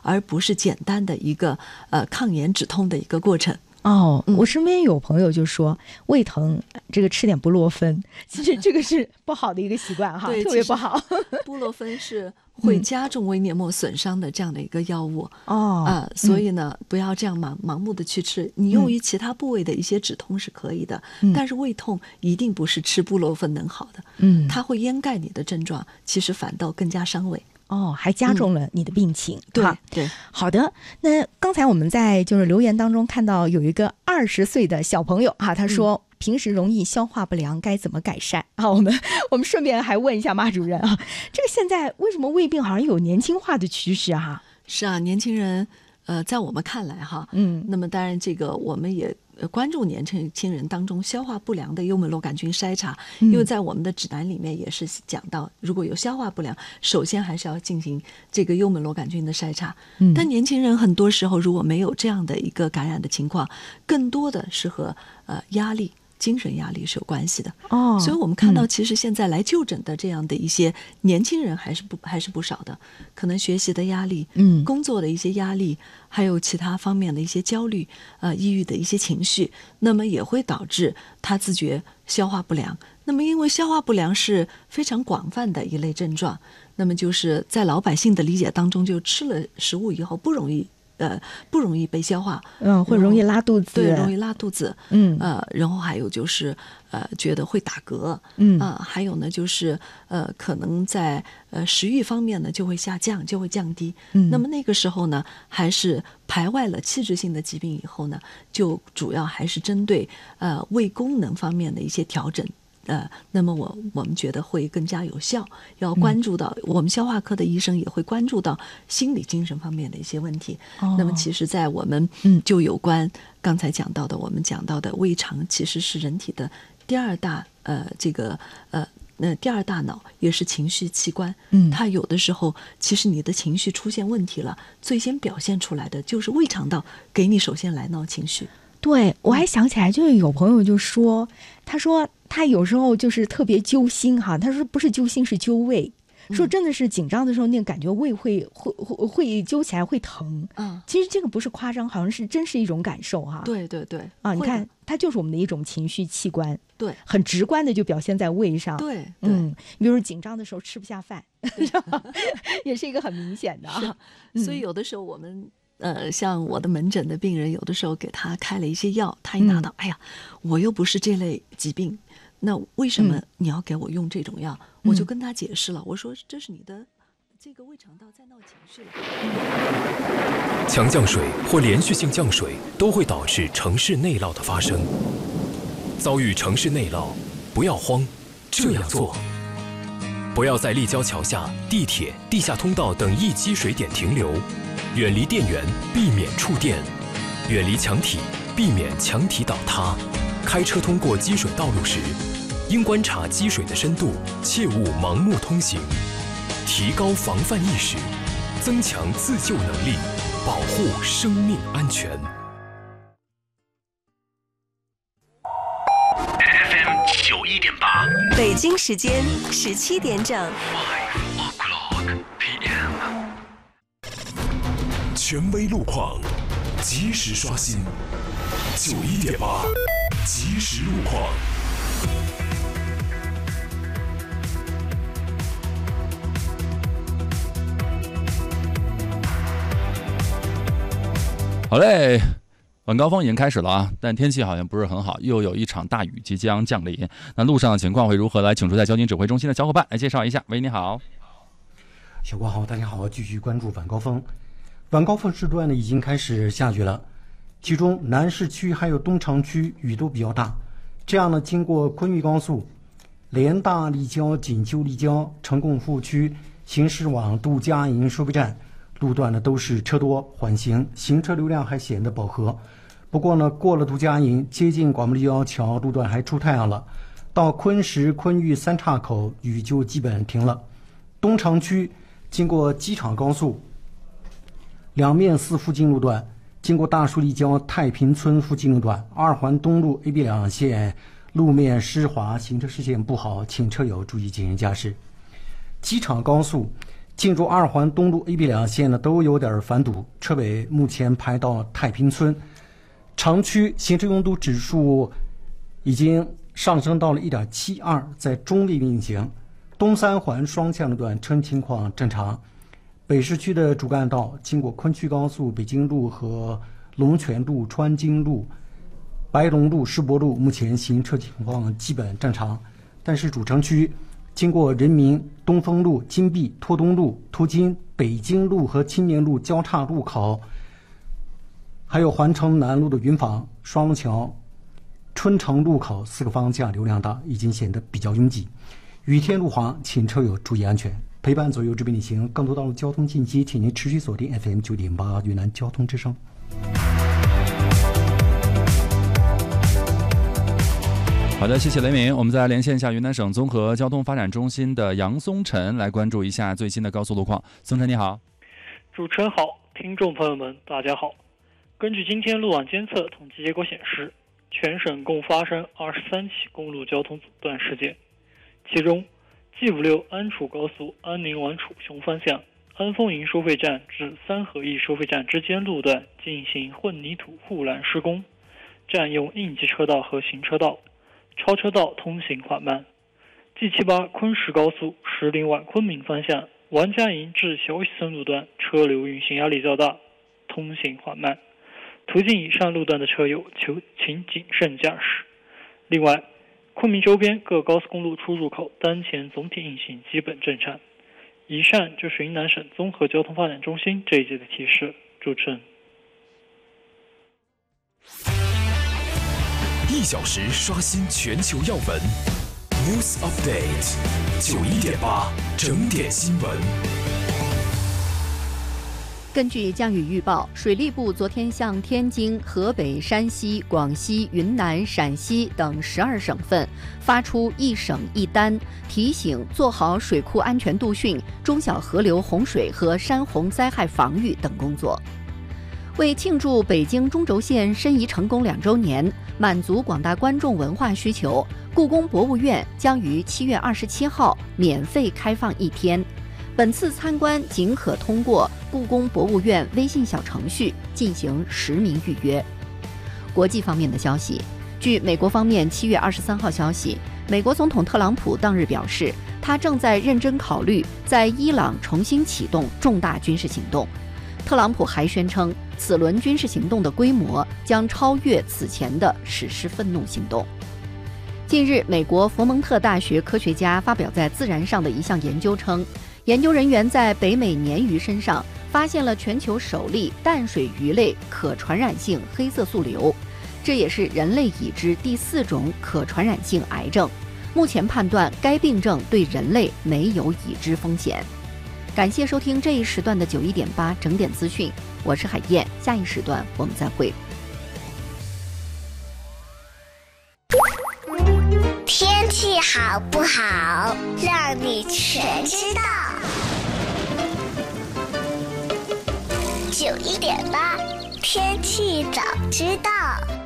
而不是简单的一个抗炎止痛的一个过程。 我身边有朋友就说胃疼这个吃点布洛芬，其实这个是不好的一个习惯哈，特别不好。 布洛芬是会加重胃黏膜损伤的这样的一个药物所以呢不要这样盲目的去吃，你用于其他部位的一些止痛是可以的，但是胃痛一定不是吃布洛芬能好的，它会掩盖你的症状，其实反倒更加伤胃。 还加重了你的病情。 对， 好的。那刚才我们在就是留言当中看到有一个20岁的小朋友他说平时容易消化不良，该怎么改善我们顺便还问一下马主任这个现在为什么胃病好像有年轻化的趋势是啊，年轻人在我们看来那么当然这个我们也关注年轻人当中消化不良的幽门螺杆菌筛查，因为在我们的指南里面也是讲到，如果有消化不良，首先还是要进行这个幽门螺杆菌的筛查。但年轻人很多时候如果没有这样的一个感染的情况，更多的是和压力精神压力是有关系的所以我们看到其实现在来就诊的这样的一些年轻人还是不少的，可能学习的压力工作的一些压力，还有其他方面的一些焦虑抑郁的一些情绪，那么也会导致他自觉消化不良。那么因为消化不良是非常广泛的一类症状，那么就是在老百姓的理解当中，就吃了食物以后不容易被消化， 会容易拉肚子。 对，容易拉肚子。然后还有就是觉得会打嗝。还有呢就是可能在食欲方面呢就会下降，就会降低。那么那个时候呢，还是排外了器质性的疾病以后呢，就主要还是针对胃功能方面的一些调整。那么我们觉得会更加有效，要关注到我们消化科的医生也会关注到心理精神方面的一些问题。那么其实在我们就有关刚才讲到的，我们讲到的胃肠其实是人体的第二大第二大脑，也是情绪器官。它有的时候其实你的情绪出现问题了，最先表现出来的就是胃肠道给你首先来闹情绪。 对，我还想起来，就是有朋友就说，他说他有时候就是特别揪心他说不是揪心是揪胃，说真的是紧张的时候那个感觉胃会揪起来会疼。其实这个不是夸张，好像是真是一种感受对你看它就是我们的一种情绪器官， 对， 很直观的就表现在胃上。 对， 比如紧张的时候吃不下饭也是一个很明显的所以有的时候我们像我的门诊的病人，有的时候给他开了一些药，他一拿到哎呀我又不是这类疾病，那为什么你要给我用这种药？我就跟他解释了，我说这是你的这个胃肠道在闹情绪了。 强降水或连续性降水都会导致城市内涝的发生。遭遇城市内涝，不要慌，这样做：不要在立交桥下、地铁、地下通道等易积水点停留，远离电源，避免触电；远离墙体，避免墙体倒塌。开车通过积水道路时，应观察积水的深度，切勿盲目通行。提高防范意识，增强自救能力，保护生命安全。 FM 91.8， 北京时间17点整。 5 o'clock PM。 权威路况，及时刷新。91.8，即时路况。 好嘞，晚高峰已经开始了啊，但天气好像不是很好，又有一场大雨即将降临。那路上的情况会如何？来，请出在交警指挥中心的小伙伴来介绍一下。喂，你好。 小光好，大家好，继续关注晚高峰。晚高峰时段呢已经开始下雨了，其中南市区还有东城区雨都比较大。这样呢，经过昆玉高速、联大立交、锦绣立交、成功服务区行驶往杜家营收费站。路段呢都是车多缓行，行车流量还显得饱和。不过呢，过了杜家营，接近广播立交桥路段还出太阳了。到昆石、昆玉三岔口，雨就基本停了。东城区经过机场高速两面寺附近路段，经过大树立交太平村附近路段，二环东路 A、B 两线路面湿滑，行车视线不好，请车友注意谨慎驾驶。机场高速进入2环东路 A、B 两线呢都有点繁堵，车尾目前排到太平村。城区行车拥堵指数已经上升到了 1.72， 在中位运行。东3环双向路段车情况正常。北市区的主干道经过昆曲高速北京路和龙泉路、川津路、白龙路、世博路目前行车情况基本正常，但是主城区经过人民、东风路、金碧、拓东路途经北京路和青年路交叉路口，还有环城南路的云坊、双龙桥、春城路口4个方向流量大，已经显得比较拥挤。雨天路滑，请车友注意安全。陪伴左右这边旅行，更多道路交通信息，请您持续锁定 FM 9.8云南交通之声。 好的，谢谢雷鸣。我们再连线一下云南省综合交通发展中心的杨松晨，来关注一下最新的高速路况。松晨你好。 主持人好，听众朋友们大家好。根据今天路网监测统计结果显示，全省共发生23起公路交通阻断事件，其中G56安楚高速安宁往楚雄方向安丰营收费站至三合驿收费站之间路段进行混凝土护栏施工，占用应急车道和行车道，超车道通行缓慢。G78昆石高速石林往昆明方向王家营至小喜村路段车流运行压力较大，通行缓慢。途经以上路段的车友请谨慎驾驶。另外，昆明周边各高速公路出入口当前总体运行基本正常。以上就是云南省综合交通发展中心这一节的提示。主持人。 1小时刷新全球要闻 ，News Update 91.8整点新闻。 根据降雨预报，水利部昨天向天津、河北、山西、广西、云南、陕西等12省份发出一省一单，提醒做好水库安全度汛、中小河流洪水和山洪灾害防御等工作。为庆祝北京中轴线申遗成功2周年，满足广大观众文化需求，故宫博物院将于7月27号免费开放1天。本次参观仅可通过故宫博物院微信小程序进行实名预约。国际方面的消息，据美国方面7月23号消息，美国总统特朗普当日表示，他正在认真考虑在伊朗重新启动重大军事行动。特朗普还宣称，此轮军事行动的规模将超越此前的史诗愤怒行动。近日，美国佛蒙特大学科学家发表在《自然》上的一项研究称，研究人员在北美鲶鱼身上发现了全球首例淡水鱼类可传染性黑色素瘤，这也是人类已知第4种可传染性癌症。目前判断该病症对人类没有已知风险。感谢收听这一时段的91.8整点资讯，我是海燕，下一时段我们再会。 天气好不好，让你全知道。91.8天气早知道。